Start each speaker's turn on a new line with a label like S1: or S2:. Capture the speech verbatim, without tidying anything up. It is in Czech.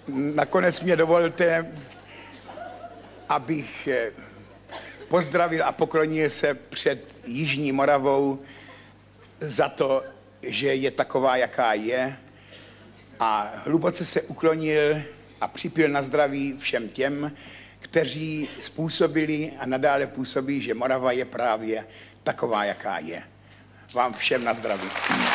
S1: nakonec mě dovolte, abych pozdravil a poklonil se před Jižní Moravou za to, že je taková, jaká je, a hluboce se uklonil a připil na zdraví všem těm, kteří způsobili a nadále působí, že Morava je právě taková, jaká je. Vám všem na zdraví.